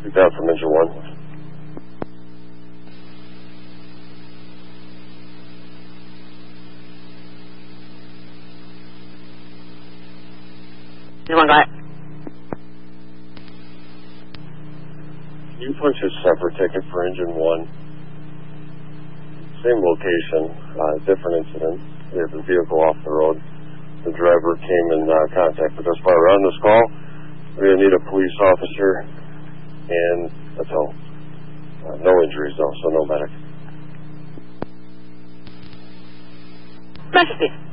Speak out from engine 1. Come on, guy. Can you punch a separate ticket for engine 1? Same location, different incident. We have the vehicle off the road. The driver came in contact with us while we were on this call. We're going to need a police officer, and that's all. No injuries, though, so no medic. Must be.